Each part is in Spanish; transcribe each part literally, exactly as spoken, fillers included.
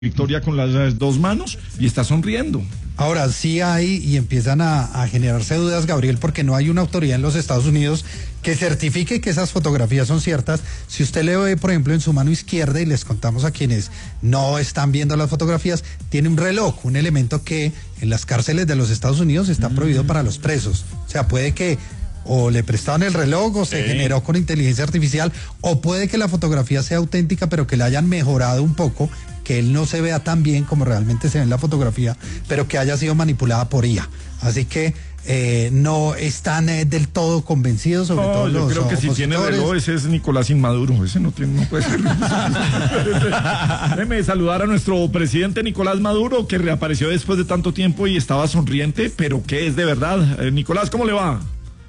victoria con las dos manos y está sonriendo. Ahora sí hay y empiezan a, a generarse dudas, Gabriel, porque no hay una autoridad en los Estados Unidos que certifique que esas fotografías son ciertas. Si usted le ve, por ejemplo, en su mano izquierda, y les contamos a quienes no están viendo las fotografías, tiene un reloj, un elemento que en las cárceles de los Estados Unidos está prohibido para los presos. O sea, puede que o le prestaron el reloj o se sí. generó con inteligencia artificial, o puede que la fotografía sea auténtica pero que la hayan mejorado un poco, que él no se vea tan bien como realmente se ve en la fotografía, pero que haya sido manipulada por I A. Así que eh, no están eh, del todo convencidos, sobre no, todo yo los creo que si tiene reloj, ese es Nicolás Inmaduro, ese no tiene, no puede ser. Déjeme saludar a nuestro presidente Nicolás Maduro, que reapareció después de tanto tiempo y estaba sonriente, pero que es de verdad. Eh, Nicolás, ¿cómo le va?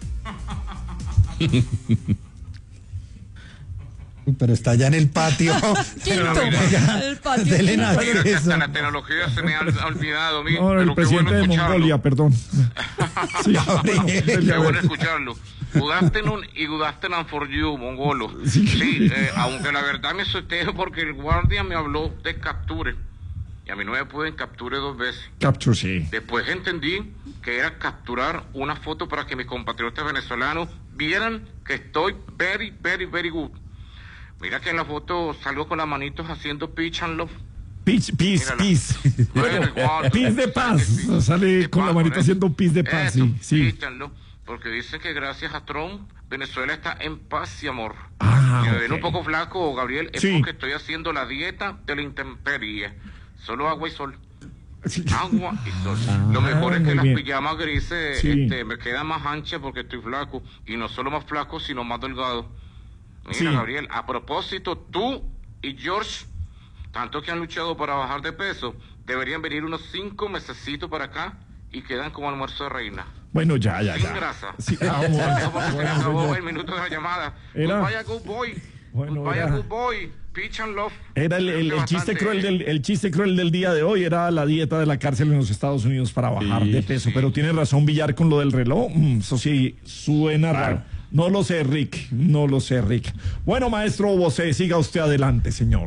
Pero está allá en el patio. Quinto, en el patio. Dele hasta la tecnología se me ha olvidado a mí. No, el presidente bueno de Mongolia, perdón. Sí, qué bueno escucharlo. Good afternoon y good afternoon for you, mongolo. Sí, sí eh, aunque la verdad me asusté porque el guardia me habló de capture. Y a mí no me pueden capture dos veces. Capture, sí. Después entendí que era capturar una foto para que mis compatriotas venezolanos vieran que estoy very, very, very good. Mira que en la foto salgo con las manitos haciendo peace and love. Peace, peace, Mírala. peace. Bueno, igual, Peace de paz. Sale de con paz, la manita ¿eh? haciendo peace de paz, Eso, sí. sí. peace and love, porque dicen que gracias a Trump, Venezuela está en paz y amor. Ah, si me okay. ven un poco flaco, Gabriel, es sí. porque estoy haciendo la dieta de la intemperie. Solo agua y sol. Sí. Agua y sol. Ah, lo mejor es que las bien. pijamas grises sí. este, me quedan más anchas porque estoy flaco. Y no solo más flaco, sino más delgado. Mira, sí. Gabriel, a propósito, tú y George, tanto que han luchado para bajar de peso, deberían venir unos cinco mesecitos para acá y quedan como almuerzo de reina. Bueno, ya, ya, Sin ya. grasa. Sí, ah, bueno. No, porque se me acabó el minuto de la llamada. Era... Vaya good boy. Bueno, vaya era... good boy. Peach and love. Era el, el, el chiste cruel del el chiste cruel del día de hoy, era la dieta de la cárcel en los Estados Unidos para bajar sí, de peso, sí. Pero tiene razón Villar con lo del reloj, mm, eso sí suena claro. Raro. No lo sé, Rick, no lo sé, Rick. Bueno, maestro Bosé, siga usted adelante, señor.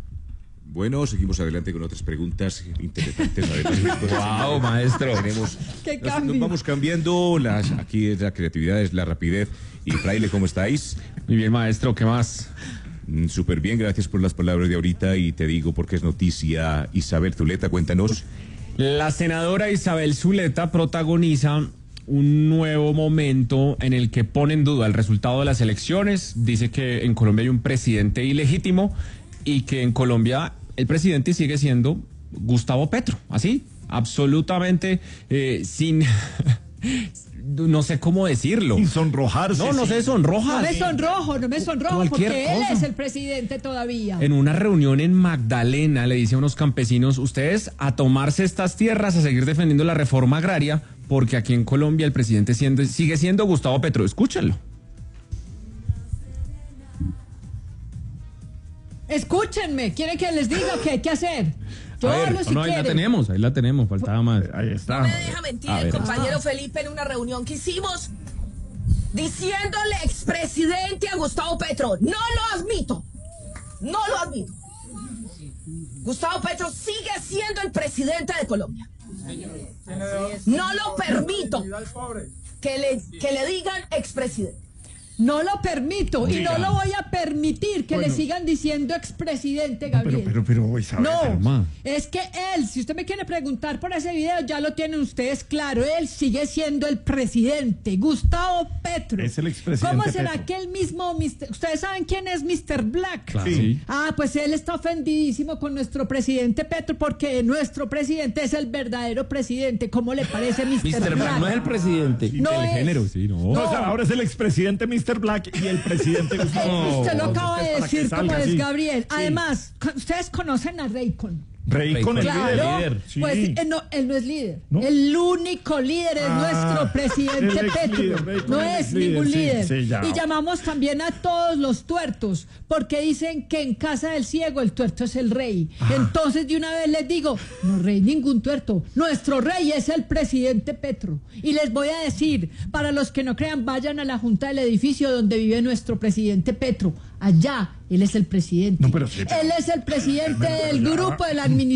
Bueno, seguimos adelante con otras preguntas interesantes. Wow, maestro. Tenemos, nos, nos vamos cambiando, las, aquí es la creatividad, es la rapidez. Y Fraile, ¿cómo estáis? Muy bien, maestro, ¿qué más? Súper bien, gracias por las palabras de ahorita y te digo porque es noticia. Isabel Zuleta, cuéntanos. La senadora Isabel Zuleta protagoniza un nuevo momento en el que pone en duda el resultado de las elecciones. Dice que en Colombia hay un presidente ilegítimo y que en Colombia el presidente sigue siendo Gustavo Petro, así, absolutamente eh, sin... no sé cómo decirlo. Sin sonrojarse. No, no sí. se sonroja. No me sonrojo, no me sonrojo, Cualquier porque cosa. él es el presidente todavía. En una reunión en Magdalena le dice a unos campesinos, ustedes a tomarse estas tierras, a seguir defendiendo la reforma agraria, porque aquí en Colombia el presidente siendo, sigue siendo Gustavo Petro. Escúchenlo. Escúchenme, ¿quieren que les diga qué hay que hacer? Yo a ver, hablo si no, ahí quieren. la tenemos, ahí la tenemos, faltaba más. Ahí está. No me deja mentir A el ver. compañero Ah. Felipe en una reunión que hicimos diciéndole expresidente a Gustavo Petro. No lo admito. No lo admito. Gustavo Petro sigue siendo el presidente de Colombia. No lo permito que le, que le digan expresidente. No lo permito Oiga. y no lo voy a permitir que Bueno. le sigan diciendo expresidente, Gabriel. Pero, pero, pero, Isabel, no, hermano. es que él, si usted me quiere preguntar por ese video, ya lo tienen ustedes claro, él sigue siendo el presidente, Gustavo Petro. Es el expresidente ¿Cómo será Petro. que el mismo, mister ustedes saben quién es mister Black? Claro. Sí. Ah, pues él está ofendidísimo con nuestro presidente Petro porque nuestro presidente es el verdadero presidente. ¿Cómo le parece mister mister Black? Black no es el presidente No del es. género, sí, no. No, o sea, ahora es el expresidente mister Black y el presidente Gustavo. Usted lo acaba de Para que decir como salga, es sí. Gabriel. Sí. Además, co- ustedes conocen a Raycon. Rey con el Claro, líder. Sí. pues eh, no, él no es líder. ¿No? El único líder es Ah, nuestro presidente el ex Petro. líder, Raycon, No el es ex líder, ningún sí, líder. sí, ya. Y llamamos también a todos los tuertos, porque dicen que en casa del ciego el tuerto es el rey. Ah. Entonces de una vez les digo, no rey ningún tuerto. Nuestro rey es el presidente Petro. Y les voy a decir, para los que no crean, vayan a la junta del edificio donde vive nuestro presidente Petro. Allá, él es el presidente. No, pero sí, pero- él es el presidente pero del ya- grupo de la administración.